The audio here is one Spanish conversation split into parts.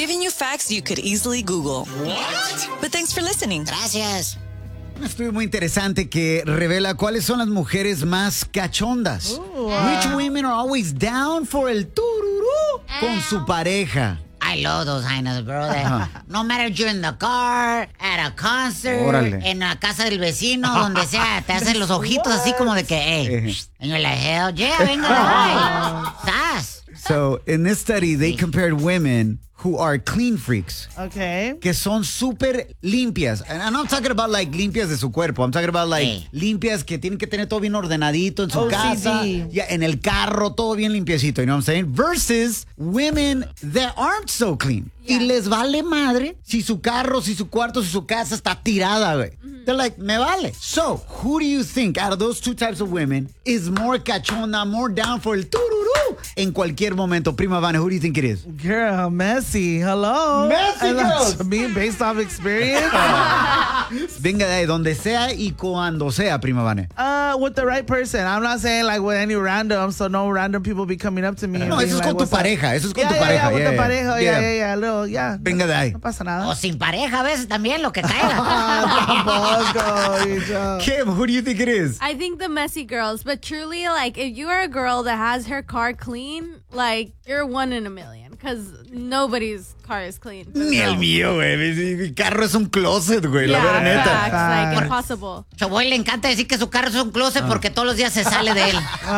giving you facts you could easily Google. What? But thanks for listening. Gracias. Un estudio muy interesante que revela cuáles son las mujeres más cachondas. Which women are always down for el tururú con su pareja. I love those hyenas, bro. No matter if you're in the car, at a concert, Órale. en la casa del vecino, donde sea, te hacen los ojitos así como de que, hey. And you're like, hell yeah, venga, bye. Sas. So, in this study, they compared women who are clean freaks. Okay. Que son súper limpias. And I'm not talking about like limpias de su cuerpo. I'm talking about like limpias que tienen que tener todo bien ordenadito en su OCD. casa. Ya, en el carro, todo bien limpiecito. You know what I'm saying? Versus women that aren't so clean. Y les vale madre si su carro, si su cuarto, si su casa está tirada, güey. They're like, me vale. So, who do you think out of those two types of women is more cachonda, more down for el tururú en cualquier momento? Prima Vane, who do you think it is? Girl, messy. Hello. Messy girls. To me, based off experience. Venga de ahí, donde sea y cuando sea, Prima Vane. With the right person. I'm not saying like with any random, so no random people be coming up to me. and No, being eso es like, con tu "What's up?" pareja. Eso es con tu Yeah, pareja. with the yeah, pareja. Yeah. Little, yeah. Venga de ahí. No pasa nada. O sin pareja a veces también, lo que caiga. Tampoco, you know. Kim, who do you think it is? I think the messy girls, but truly, like, if you are a girl that has her car clean, like, you're one in a million, because nobody's car is clean. Ni el mío, güey. Mi carro es un closet, güey. La vera neta. Facts, like, impossible. Chaboy le encanta decir que su carro es un closet porque todos los días se sale de él.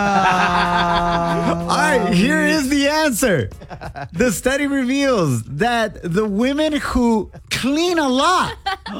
All right, here is the answer. The study reveals that the women who clean a lot,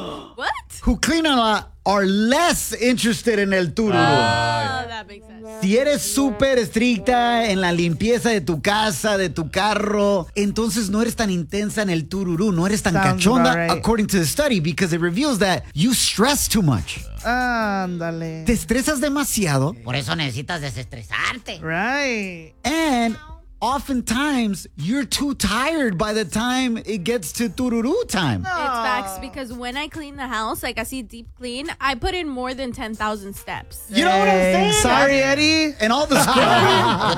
are less interested en el tururú. Oh, that makes sense. Si eres súper estricta en la limpieza de tu casa, de tu carro, entonces no eres tan intensa en el tururú, no eres tan Sounds cachonda, about right. according to the study, because it reveals that you stress too much. Ándale. Te estresas demasiado. Por eso necesitas desestresarte. Right. And oftentimes, you're too tired by the time it gets to tururú time. It's facts, because when I clean the house, like I see deep clean, I put in more than 10,000 steps. You know what I'm saying? Sorry, Eddie. And all the scrubbing. Yo